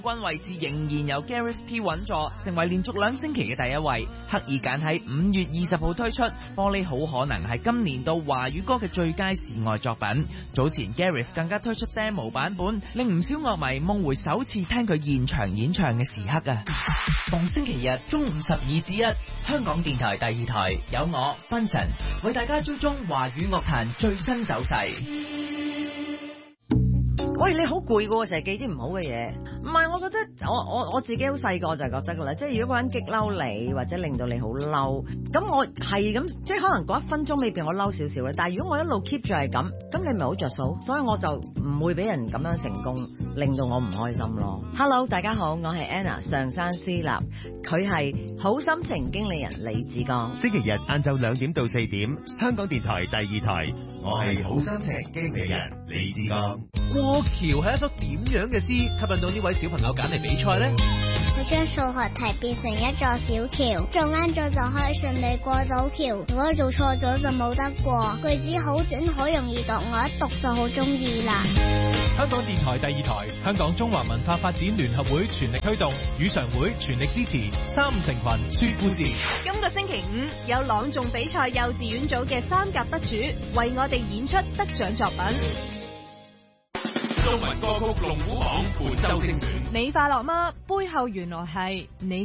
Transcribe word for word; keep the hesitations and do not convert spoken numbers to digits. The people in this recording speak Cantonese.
軍位置仍然由 Gareth T 穩坐，成為連續兩星期嘅第一位。刻意揀喺五月二十號推出，玻璃好可能係今年度華語歌嘅最佳示愛作品。早前 Gareth 更加推出 demo 版本，令唔少樂迷夢回首次聽佢現場演唱嘅時刻啊！逢星期日中午十二至一，香港電台第二台有我芬晨為大家追蹤華語樂壇最新走勢。 喂，你好攰噶，成日記啲唔好嘅嘢。唔係，我覺得我我我自己好細個就係覺得噶啦，即係如果個人激嬲你或者令到你好嬲，咁我係咁，即係可能嗰一分鐘裏邊我嬲少少嘅，但係如果我一路 keep 住係咁，咁你咪好着數，所以我就唔會俾人咁樣成功令到我唔開心咯。Hello， 大家好，我係 Anna 上山思立，佢係好心情經理人李志剛。 星期日晏晝兩點到四點，香港電台第二台，我係好心情經理人李志剛。 過橋係一首點樣嘅詩，吸引到呢位小朋友揀嚟比賽呢？ 佢將數學題變成一座小橋，做啱咗就可以順利過到橋，如果做錯咗就冇得過。句子好短好容易讀，我一讀就好中意啦。 香港電台第二台，香港中華文化發展聯合會全力推動，語常會全力支持，三五成群說故事。 今個星期五有朗誦比賽幼稚園組嘅三甲得主為我哋演出得獎作品。 中文歌曲龍虎榜本周精選， 你快樂嗎？背後原來係你。